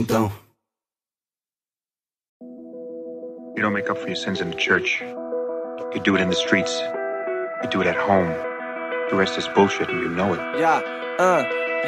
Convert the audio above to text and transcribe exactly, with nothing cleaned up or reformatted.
então. You don't make up for your sins in the church. You do it in the streets. You do it at home. The rest is bullshit and you know it. Yeah, uh